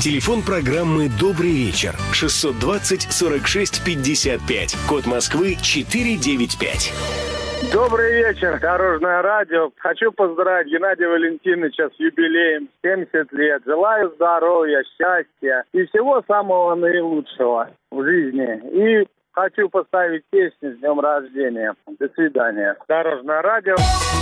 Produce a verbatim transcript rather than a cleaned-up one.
Телефон программы «Добрый вечер» шестьсот двадцать сорок шесть пятьдесят пять. Код Москвы четыреста девяносто пять. Добрый вечер, Дорожное радио. Хочу поздравить Геннадия Валентиновича с юбилеем, семьдесят лет. Желаю здоровья, счастья и всего самого наилучшего в жизни. И хочу поставить песню с днем рождения. До свидания. Дорожное радио.